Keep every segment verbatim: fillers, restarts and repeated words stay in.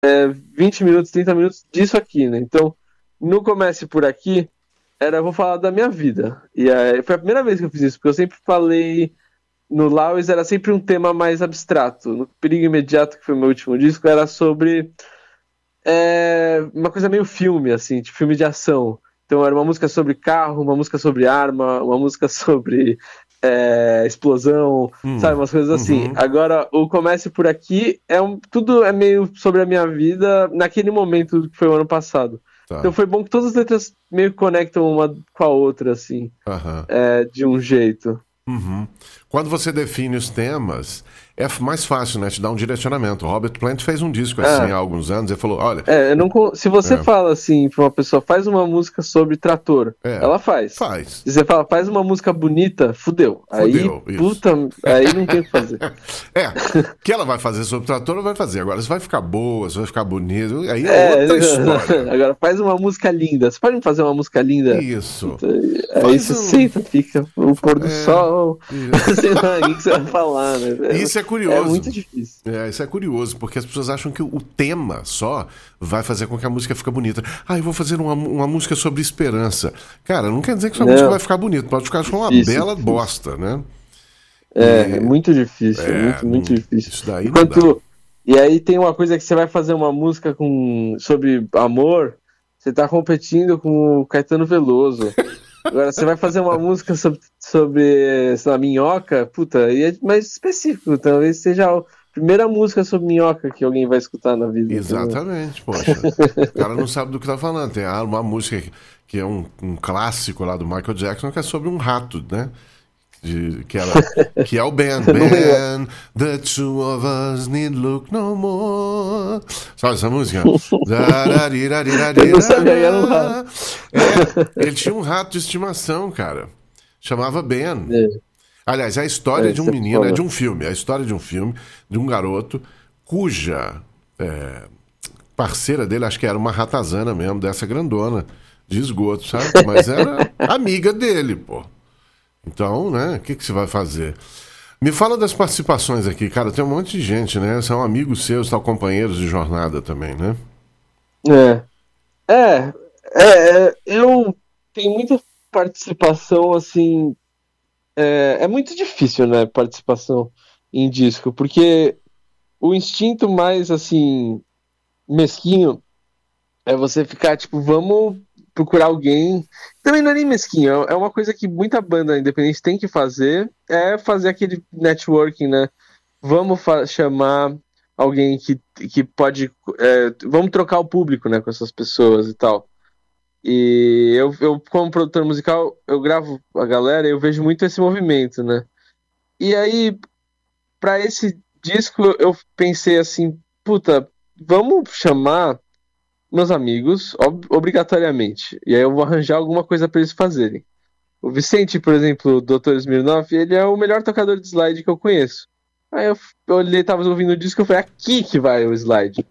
vinte minutos, trinta minutos disso aqui, né? Então, no Comece Por Aqui, era, eu vou falar da minha vida. E aí, foi a primeira vez que eu fiz isso, porque eu sempre falei, no Laues era sempre um tema mais abstrato. No Perigo Imediato, que foi o meu último disco, era sobre é, uma coisa meio filme, assim, de filme de ação. Então era uma música sobre carro, uma música sobre arma, uma música sobre é, explosão, Hum, sabe, umas coisas assim. uhum. Agora, o Comece Por Aqui é um, tudo é meio sobre a minha vida naquele momento que foi o ano passado. Então Tá. foi bom que todas as letras meio que conectam uma com a outra, assim, Aham. é, de um jeito. Uhum. Quando você define os temas, é f- mais fácil, né? Te dar um direcionamento. O Robert Plant fez um disco assim Ah, há alguns anos. Ele falou: olha, é, eu não, con- se você é, fala assim pra uma pessoa, faz uma música sobre trator, é, ela faz. faz. Se você fala, faz uma música bonita, fudeu. Aí, Fudeu, isso. puta, aí não tem o que fazer. É, que ela vai fazer sobre trator, ela vai fazer. Agora, se vai ficar boa, se vai ficar bonito, aí é É, outra história. agora faz uma música linda. Você pode me fazer uma música linda? Isso. Puta, aí Faz você um. senta, fica o pôr do É, sol. isso. Sei lá, o que que você vai falar, né? Isso é É, é curioso. muito difícil. É, isso é curioso, porque as pessoas acham que o tema só vai fazer com que a música fique bonita. Ah, eu vou fazer uma, uma música sobre esperança. Cara, não quer dizer que sua música Não, vai ficar bonita, pode ficar só uma difícil, bela difícil. bosta, né? É, é E muito difícil, é, muito, muito não- difícil. isso daí não dá. Enquanto. E aí tem uma coisa que você vai fazer uma música com, sobre amor, você tá competindo com o Caetano Veloso. Agora, você vai fazer uma música sobre, sobre sei lá, minhoca, puta, aí é mais específico. Talvez seja a primeira música sobre minhoca que alguém vai escutar na vida, entendeu? Exatamente, poxa. O cara não sabe do que tá falando. Tem ah, uma música que que é um, um clássico lá do Michael Jackson, que é sobre um rato, né? De- que, era, que é o Ben. Não lembro. Ben, the two of us need look no more. Sabe essa música? Eu não sabia que era um rato. Dararirarirarira. É, ele tinha um rato de estimação, cara. Chamava Ben. É, Aliás, é a história é, de um você menino, é de falou. um filme. É a história de um filme, de um garoto cuja é, parceira dele, acho que era uma ratazana mesmo, dessa grandona, de esgoto, sabe? Mas era amiga dele, pô. Então, né, o que, que você vai fazer? Me fala das participações aqui, cara. Tem um monte de gente, né? São amigos seus, tal, companheiros de jornada também, né? É, é, é, é, eu tenho muita participação, assim, é, é muito difícil, né, participação em disco, porque o instinto mais, assim, mesquinho é você ficar, tipo, vamos procurar alguém. Também não é nem mesquinho, é é uma coisa que muita banda independente tem que fazer, é fazer aquele networking, né? Vamos fa- chamar alguém que, que pode. É, vamos trocar o público, né, com essas pessoas e tal. E eu, eu, como produtor musical, eu gravo a galera e eu vejo muito esse movimento, né? E aí, pra esse disco, eu pensei assim, puta, vamos chamar meus amigos, ob- obrigatoriamente. E aí eu vou arranjar alguma coisa pra eles fazerem. O Vicente, por exemplo, o doutor Smirnoff, ele é o melhor tocador de slide que eu conheço. Aí eu, f- eu olhei, tava ouvindo o disco, eu falei, aqui que vai o slide.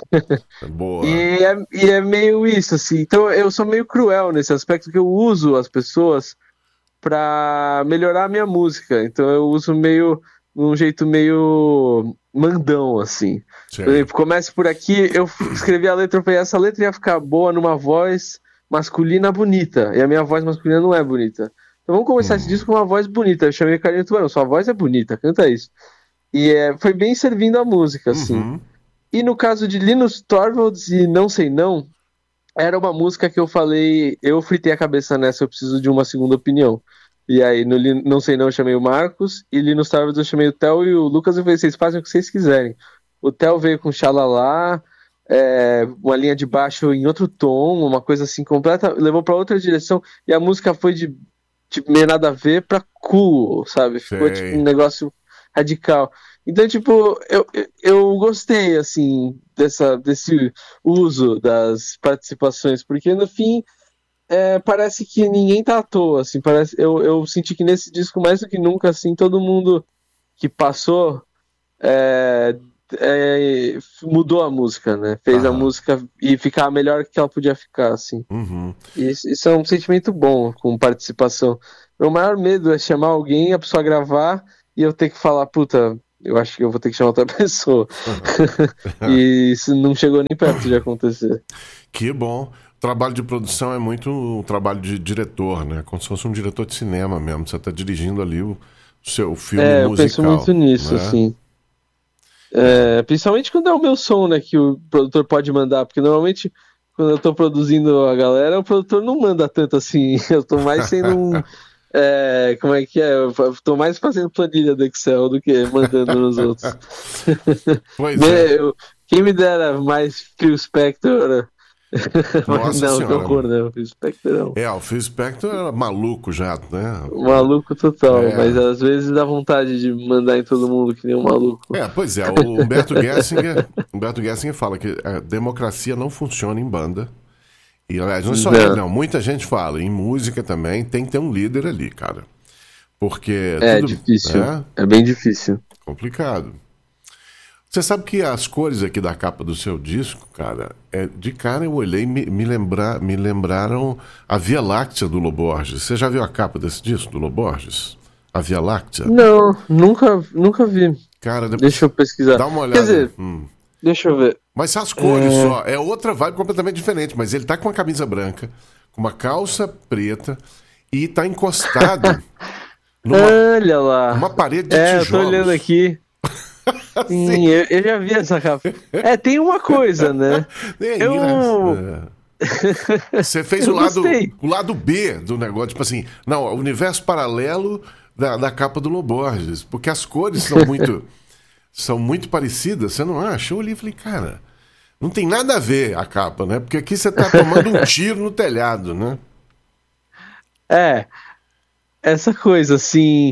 E Boa. é, e é meio isso, assim. Então eu sou meio cruel nesse aspecto que eu uso as pessoas pra melhorar a minha música. Então eu uso meio, um jeito meio mandão, assim. Por Sei. exemplo, comece por aqui, eu f- escrevi a letra, eu falei, essa letra ia ficar boa numa voz masculina bonita. E a minha voz masculina não é bonita. Então vamos começar esse Hum. disco com uma voz bonita. Eu chamei o Carinho Tubarão, sua voz é bonita, canta isso. E é, foi bem servindo a música, assim. Uhum. E no caso de Linus Torvalds e Não Sei Não, era uma música que eu falei, eu fritei a cabeça nessa, eu preciso de uma segunda opinião. E aí, no Lin- Não Sei Não, eu chamei o Marcos, e Linus Torvalds eu chamei o Theo e o Lucas, eu falei, vocês fazem o que vocês quiserem. O Theo veio com Xalala, é, uma linha de baixo em outro tom, uma coisa assim completa, levou pra outra direção, e a música foi de, tipo, meio nada a ver pra cool, sabe? Ficou tipo um Sei. negócio radical. Então, tipo, eu, eu, eu gostei, assim, dessa, desse uso das participações, porque no fim é, parece que ninguém tá à toa, assim, parece, eu, eu senti que nesse disco, mais do que nunca, assim, todo mundo que passou é, é, mudou a música, né? Fez a Aham. música e ficar melhor que ela podia ficar, assim. Uhum. E isso, isso é um sentimento bom com participação. Meu maior medo é chamar alguém, a pessoa gravar e eu ter que falar, puta. eu acho que eu vou ter que chamar outra pessoa. E isso não chegou nem perto de acontecer. Que bom. O trabalho de produção é muito um trabalho de diretor, né? Como se fosse um diretor de cinema mesmo. Você está dirigindo ali o seu filme é, musical. Eu penso muito nisso, né? assim. É, principalmente quando é o meu som, né? Que o produtor pode mandar. Porque normalmente, quando eu tô produzindo a galera, o produtor não manda tanto assim. Eu tô mais sendo um... É, como é que é? Eu tô mais fazendo planilha do Excel do que mandando nos outros. Pois é. Eu, quem me dera mais Phil Spector. Nossa não, senhora, que horror, né? O Phil Spector não. É, o Phil Spector era maluco já, né? Maluco total, É. mas às vezes dá vontade de mandar em todo mundo que nem um maluco. É, pois é, o Humberto Gessinger, Humberto Gessinger fala que a democracia não funciona em banda. E, aliás, não é só Não. ele, não. Muita gente fala. Em música também tem que ter um líder ali, cara. Porque... É tudo, difícil, é é bem difícil. complicado. Você sabe que as cores aqui da capa do seu disco, cara, é, de cara eu olhei e me, me, lembrar, me lembraram a Via Láctea do Lo Borges. Você já viu a capa desse disco do Lo Borges? A Via Láctea? Não, nunca, nunca vi. Cara, depois, Deixa eu pesquisar. dá uma olhada. Quer dizer, Hum. deixa eu ver. Mas as cores É. só, é outra vibe completamente diferente. Mas ele tá com uma camisa branca, com uma calça preta e tá encostado numa, Olha lá. numa parede de É, eu tô tijolos. olhando aqui. Sim, eu, eu já vi essa capa. É, tem uma coisa, né? É Eu- engraçado. Você fez Eu o lado, gostei. o lado B do negócio, tipo assim, não, o universo paralelo da, da capa do Lo Borges, porque as cores são muito, são muito parecidas, você não acha? Eu olhei e falei, cara, não tem nada a ver a capa, né? Porque aqui você tá tomando um tiro no telhado, né? É, essa coisa assim,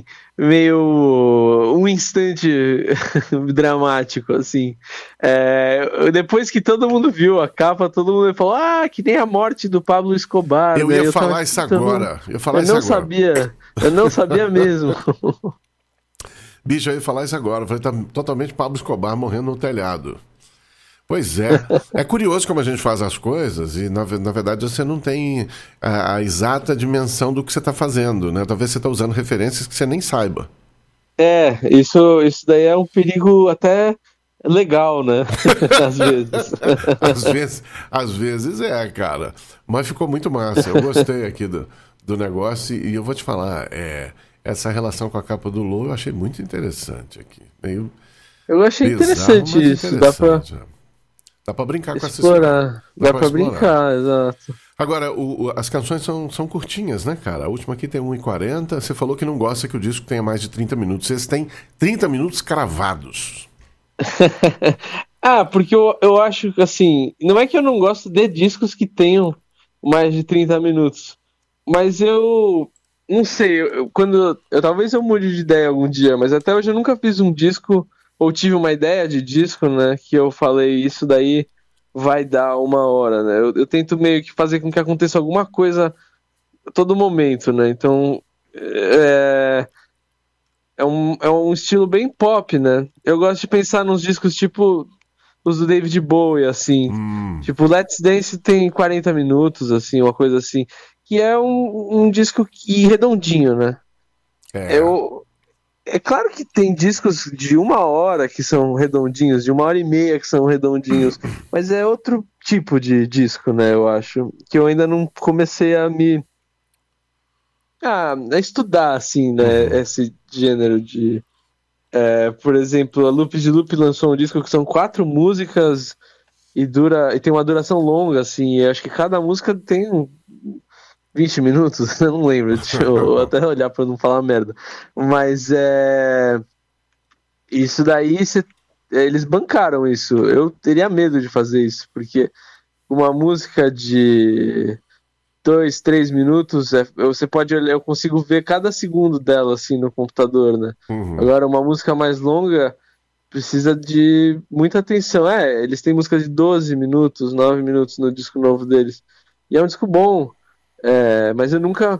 meio um instante dramático, assim. É, depois que todo mundo viu a capa, todo mundo falou, ah, que nem a morte do Pablo Escobar. Eu né? ia Eu tava falar isso tentando- agora. Eu ia falar Eu isso não agora. sabia, eu não sabia mesmo. Bicho, eu ia falar isso agora. Eu falei, tá totalmente Pablo Escobar morrendo no telhado. Pois é. É curioso como a gente faz as coisas e, na, ve- na verdade, você não tem a, a exata dimensão do que você está fazendo, né? Talvez você está usando referências que você nem saiba. É, isso, isso daí é um perigo até legal, né? Às vezes. Às vezes, às vezes é, cara. Mas ficou muito massa. Eu gostei aqui do, do negócio e eu vou te falar, é, essa relação com a capa do Lô eu achei muito interessante aqui. Meio Eu achei bizarro, interessante mas isso. Dá pra interessante, é. Dá pra brincar com essa história. explorar. Dá, pra pra explorar. brincar, exato. Agora, o- o- as canções são, são curtinhas, né, cara? A última aqui tem uma e quarenta. Você falou que não gosta que o disco tenha mais de trinta minutos. Vocês têm trinta minutos cravados. Ah, porque eu, eu acho que assim, não é que eu não gosto de discos que tenham mais de trinta minutos, mas eu não sei, eu, eu- quando eu talvez eu mude de ideia algum dia, mas até hoje eu nunca fiz um disco ou tive uma ideia de disco, né, que eu falei isso daí vai dar uma hora, né? Eu, eu tento meio que fazer com que aconteça alguma coisa a todo momento, né? Então, é, é um, é um estilo bem pop, né? Eu gosto de pensar nos discos tipo os do David Bowie, assim. Hum, Tipo, Let's Dance tem quarenta minutos, assim, uma coisa assim. Que é um, um disco que, redondinho, né? é. Eu, é claro que tem discos de uma hora que são redondinhos, de uma hora e meia que são redondinhos, mas é outro tipo de disco, né? Eu acho. Que eu ainda não comecei a me. Ah, a estudar, assim, né? Esse gênero de. É, por exemplo, a Loop de Loop lançou um disco que são quatro músicas e dura e tem uma duração longa, assim. E acho que cada música tem um vinte minutos, eu não lembro. Deixa eu até olhar pra não falar merda. Mas é. Isso daí, cê- eles bancaram isso. Eu teria medo de fazer isso, porque uma música de dois, três minutos, é- você pode olhar, eu consigo ver cada segundo dela assim no computador, né? Uhum. Agora, uma música mais longa precisa de muita atenção. É, eles têm música de doze minutos, nove minutos no disco novo deles. E é um disco bom, é, mas eu nunca.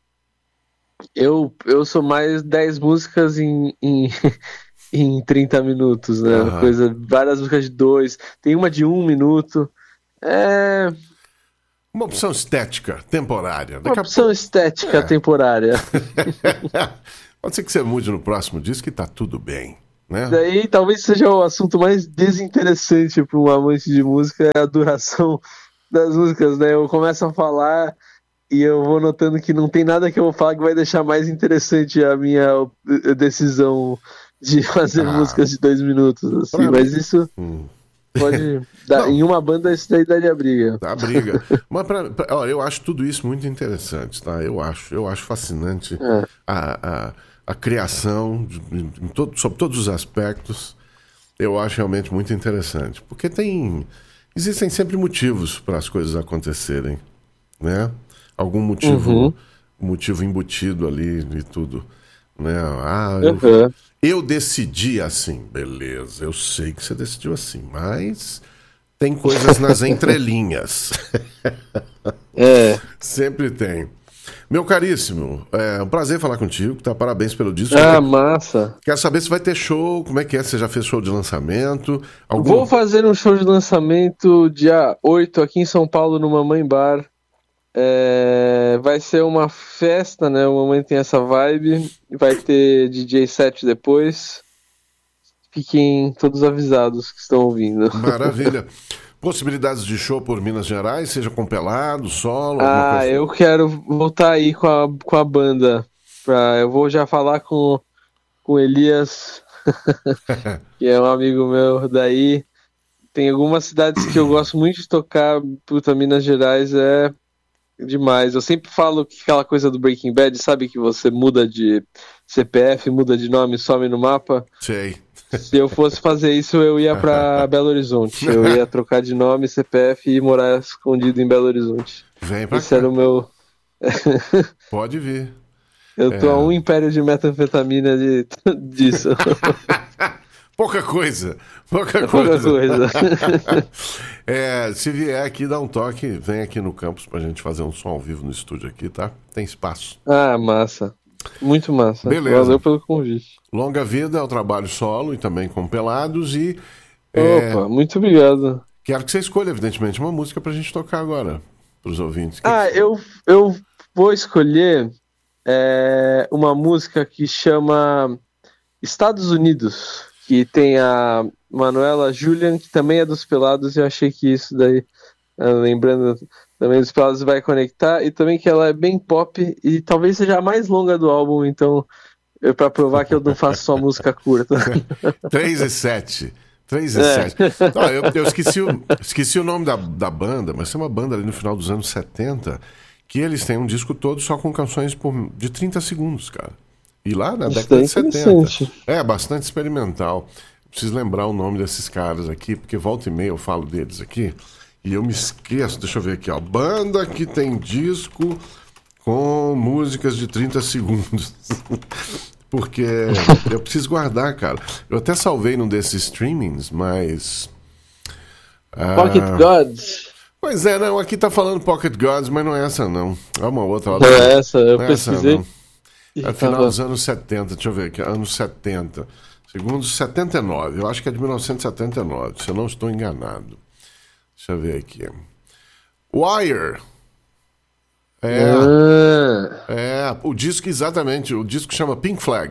Eu, eu sou mais dez músicas em, em, em trinta minutos, né? Aham. Coisa, várias músicas de dois, tem uma de um minuto. É Uma opção estética, temporária. uma Daqui a opção estética É. temporária. Pode ser que você mude no próximo disco e tá tudo bem. né? Daí talvez seja o assunto mais desinteressante para um amante de música, é a duração das músicas, né? Eu começo a falar e eu vou notando que não tem nada que eu vou falar que vai deixar mais interessante a minha decisão de fazer Ah, músicas de dois minutos, assim. pra Mas mim- isso Hum. pode dar, Não. em uma banda isso daí daria briga. A briga. Mas pra, pra- olha, eu acho tudo isso muito interessante, tá? Eu acho, eu acho fascinante É. a, a, a criação de- em todo, sob todos os aspectos. Eu acho realmente muito interessante, porque tem existem sempre motivos para as coisas acontecerem, né? Algum motivo, Uhum. motivo embutido ali e tudo, né? Ah, eu, Uhum. eu decidi assim, beleza? Eu sei que você decidiu assim, mas tem coisas nas entrelinhas. É. Sempre tem. Meu caríssimo, é um prazer falar contigo, tá? Parabéns pelo disco. Ah, Quer- massa. Quero saber se vai ter show, como é que é? Você já fez show de lançamento? Algum... Vou fazer um show de lançamento dia oito aqui em São Paulo, no Mamãe Bar. É, vai ser uma festa, né? O Mamãe tem essa vibe. Vai ter D J set depois. Fiquem todos avisados que estão ouvindo. Maravilha. Possibilidades de show por Minas Gerais, seja com pelado, solo, alguma Ah, coisa. eu quero voltar aí com a, com a banda. Pra, eu vou já falar com, com o Elias, que é um amigo meu daí. Tem algumas cidades que eu gosto muito de tocar. Puta, Minas Gerais é demais. Eu sempre falo que aquela coisa do Breaking Bad, sabe? Que você muda de C P F, muda de nome, some no mapa. Sei. Se eu fosse fazer isso, eu ia pra Belo Horizonte. Eu ia trocar de nome, C P F e morar escondido em Belo Horizonte. Vem pra Esse cá. era o meu. Pode vir. Eu tô É. a um império de metanfetamina de... disso. Pouca coisa. Pouca Pouca coisa. coisa. É, se vier aqui, dá um toque, vem aqui no campus pra gente fazer um som ao vivo no estúdio aqui, tá? Tem espaço. Ah, massa. Muito massa. Beleza. Valeu pelo convite. Longa vida ao trabalho solo e também com pelados e é, Opa, muito obrigado. quero que você escolha, evidentemente, uma música pra gente tocar agora pros ouvintes. Que Ah, que- eu, eu vou escolher é, uma música que chama Estados Unidos, que tem a Manuela Julian, que também é dos Pelados, e eu achei que isso daí, ah, lembrando também dos Pelados, vai conectar, e também que ela é bem pop, e talvez seja a mais longa do álbum, então, é pra provar que eu não faço só música curta. três e sete. três e É. sete. Não, eu, eu esqueci, o, esqueci o nome da, da banda, mas tem uma banda ali no final dos anos setenta que eles têm um disco todo só com canções por, de trinta segundos, cara. E lá na Isso década daí de é setenta. interessante. É, bastante experimental. Preciso lembrar o nome desses caras aqui, porque volta e meia eu falo deles aqui e eu me esqueço. Deixa eu ver aqui, ó. Banda que tem disco com músicas de trinta segundos. Porque eu preciso guardar, cara. Eu até salvei num desses streamings, mas. ah, Pocket Gods. Pois é, não, aqui tá falando Pocket Gods, mas não é essa não. É uma outra. Não é essa, eu Não é essa, pesquisei. não. e É final tava- dos anos setenta, deixa eu ver aqui, anos setenta. Segundo setenta e nove, eu acho que é de mil novecentos e setenta e nove, se eu não estou enganado. Deixa eu ver aqui. Wire. É, Ah, é, o disco, exatamente, o disco chama Pink Flag.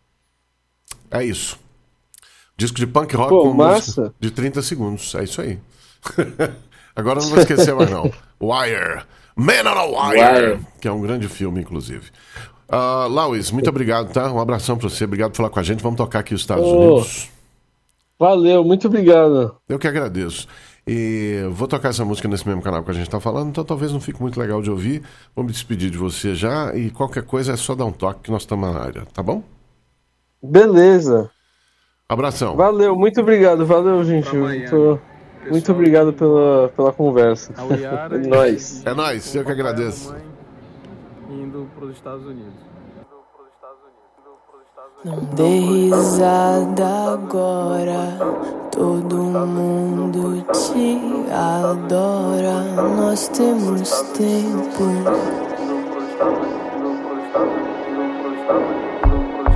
É isso. Disco de punk rock Pô, com música massa. de trinta segundos, é isso aí. Agora eu não vou esquecer mais não. Wire. Man on a Wire, Wire. que é um grande filme, inclusive. Uh, Lauis, muito obrigado, tá? Um abração pra você, obrigado por falar com a gente. Vamos tocar aqui os Estados Ô. Unidos. valeu, muito obrigado. Eu que agradeço. E vou tocar essa música nesse mesmo canal que a gente tá falando, então talvez não fique muito legal de ouvir. Vou me despedir de você já e qualquer coisa é só dar um toque que nós estamos na área, tá bom? Beleza. Abração. Valeu, muito obrigado. Valeu, gente. Pra Miami. Muito, muito obrigado pela, pela conversa. A Uiara É e- nóis. É nóis, eu que agradeço. Mãe indo para os Estados Unidos. Indo para os Estados Unidos. Indo para os Estados Não Unidos. dê risada agora, todo mundo te adora. Nós temos tempo. Indo para os Estados Unidos.